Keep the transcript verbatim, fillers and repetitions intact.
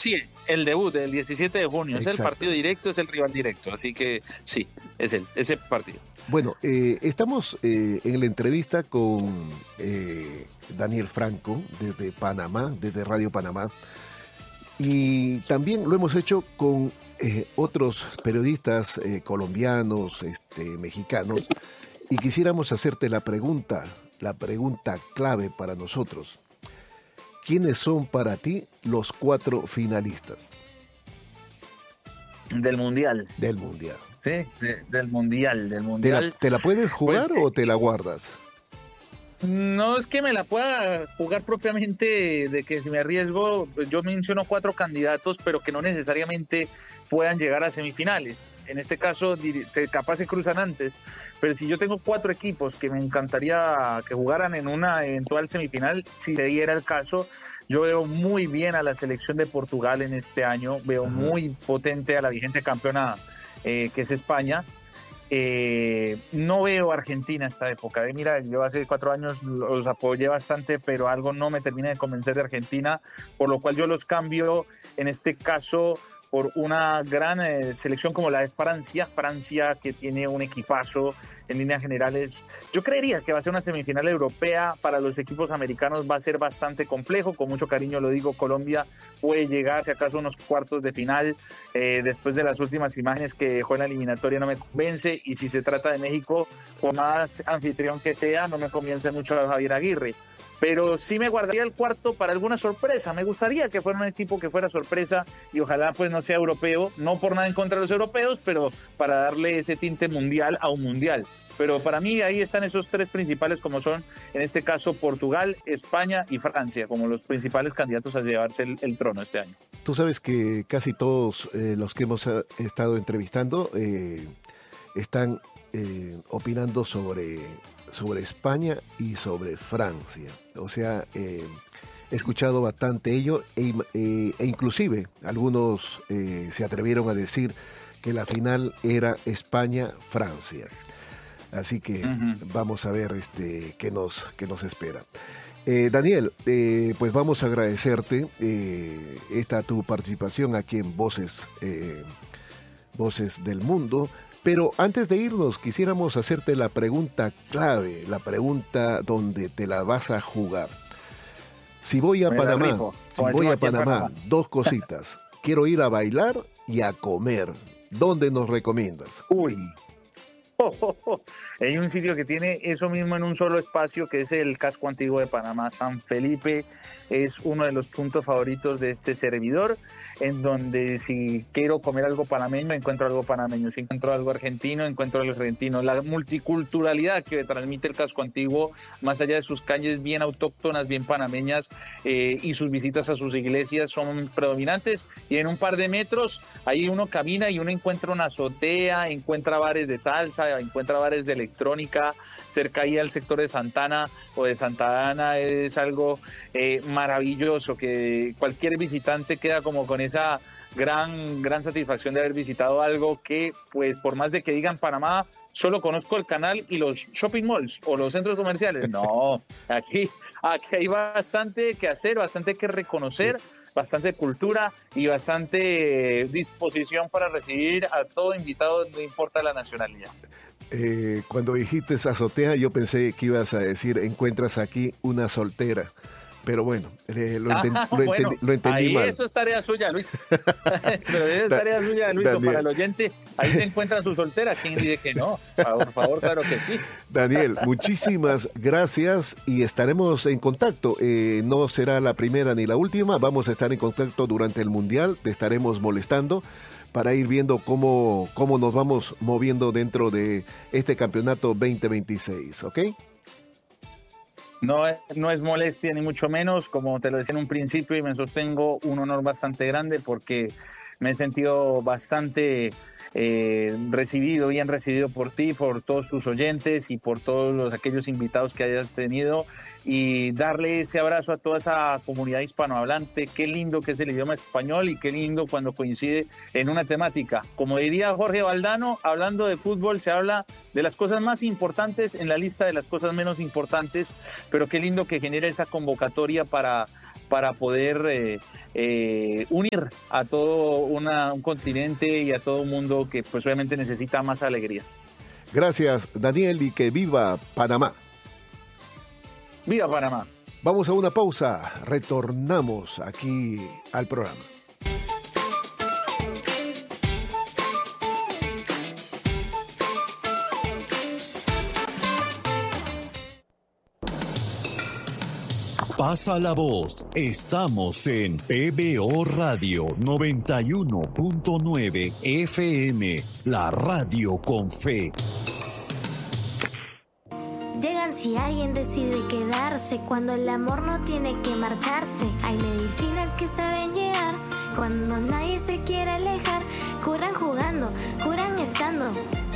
Sí, el debut del diecisiete de junio, Exacto. Es el partido directo, es el rival directo, así que sí, es el, ese partido. Bueno, eh, estamos eh, en la entrevista con eh, Daniel Franco desde Panamá, desde Radio Panamá, y también lo hemos hecho con eh, otros periodistas eh, colombianos, este, mexicanos, y quisiéramos hacerte la pregunta, la pregunta clave para nosotros. ¿Quiénes son para ti los cuatro finalistas Del Mundial. del Mundial? Sí, de, del Mundial, del ¿Te la, Mundial. te la puedes jugar Pues, o te la guardas? No es que me la pueda jugar propiamente de que si me arriesgo, yo menciono cuatro candidatos, pero que no necesariamente puedan llegar a semifinales. En este caso, se capaz se cruzan antes, pero si yo tengo cuatro equipos que me encantaría que jugaran en una eventual semifinal, si se diera el caso, yo veo muy bien a la selección de Portugal en este año, veo Ajá. muy potente a la vigente campeona eh, que es España. Eh, no veo a Argentina esta época. Eh, mira, yo hace cuatro años los apoyé bastante, pero algo no me termina de convencer de Argentina, por lo cual yo los cambio en este caso por una gran eh, selección como la de Francia, Francia que tiene un equipazo en líneas generales. Yo creería que va a ser una semifinal europea, para los equipos americanos va a ser bastante complejo, con mucho cariño lo digo, Colombia puede llegar si acaso a unos cuartos de final, eh, después de las últimas imágenes que dejó en la eliminatoria no me convence, y si se trata de México, por más anfitrión que sea, no me convence mucho a Javier Aguirre. Pero sí me guardaría el cuarto para alguna sorpresa. Me gustaría que fuera un equipo que fuera sorpresa y ojalá pues no sea europeo, no por nada en contra de los europeos, pero para darle ese tinte mundial a un mundial. Pero para mí ahí están esos tres principales, como son en este caso Portugal, España y Francia, como los principales candidatos a llevarse el, el trono este año. Tú sabes que casi todos eh, los que hemos eh, estado entrevistando eh, están eh, opinando sobre... sobre España y sobre Francia. O sea, eh, he escuchado bastante ello e, e, e inclusive algunos eh, se atrevieron a decir que la final era España-Francia. Así que uh-huh. vamos a ver este qué nos, qué nos espera. Eh, Daniel, eh, pues vamos a agradecerte eh, esta tu participación aquí en Voces, eh, Voces del Mundo. Pero antes de irnos, quisiéramos hacerte la pregunta clave, la pregunta donde te la vas a jugar. Si voy a Me Panamá, si voy a Panamá, Panamá, dos cositas. Quiero ir a bailar y a comer. ¿Dónde nos recomiendas? Uy, oh, oh, oh. Hay un sitio que tiene eso mismo en un solo espacio, que es el casco antiguo de Panamá. San Felipe es uno de los puntos favoritos de este servidor, en donde si quiero comer algo panameño, encuentro algo panameño. Si encuentro algo argentino, encuentro algo argentino. La multiculturalidad que transmite el casco antiguo, más allá de sus calles bien autóctonas, bien panameñas, eh, y sus visitas a sus iglesias son predominantes. Y en un par de metros, ahí uno camina y uno encuentra una azotea, encuentra bares de salsa, encuentra bares de electrónica. Cerca ahí al sector de Santana o de Santa Ana es algo eh, maravilloso, que cualquier visitante queda como con esa gran, gran satisfacción de haber visitado algo que, pues, por más de que digan Panamá, solo conozco el canal y los shopping malls o los centros comerciales. No, aquí, aquí hay bastante que hacer, bastante que reconocer, bastante cultura y bastante disposición para recibir a todo invitado, no importa la nacionalidad. Eh, cuando dijiste azotea, yo pensé que ibas a decir, encuentras aquí una soltera. Pero bueno, eh, lo, enten ah, lo, enten bueno, lo entendí ahí mal. Eso es tarea suya, Luis. Pero eso es tarea suya, Luis. Para el oyente, ahí se encuentra su soltera. ¿Quién dice que no? Por favor, claro que sí. Daniel, muchísimas gracias y estaremos en contacto. Eh, no será la primera ni la última. Vamos a estar en contacto durante el Mundial. Te estaremos molestando para ir viendo cómo, cómo nos vamos moviendo dentro de este campeonato veinte veintiséis, ¿ok? No, no es molestia ni mucho menos, como te lo decía en un principio y me sostengo, un honor bastante grande porque me he sentido bastante eh, recibido, bien recibido por ti, por todos tus oyentes y por todos los, aquellos invitados que hayas tenido, y darle ese abrazo a toda esa comunidad hispanohablante. Qué lindo que es el idioma español y qué lindo cuando coincide en una temática. Como diría Jorge Valdano, hablando de fútbol se habla de las cosas más importantes en la lista de las cosas menos importantes, pero qué lindo que genere esa convocatoria para para poder eh, eh, unir a todo una, un continente y a todo un mundo que pues obviamente necesita más alegrías. Gracias, Daniel, y que viva Panamá. ¡Viva Panamá! Vamos a una pausa, retornamos aquí al programa. Pasa la voz, estamos en P B O Radio noventa y uno punto nueve F M, la radio con fe. Llegan si alguien decide quedarse, cuando el amor no tiene que marcharse. Hay medicinas que saben llegar, cuando nadie se quiere alejar. Curan jugando, curan estando.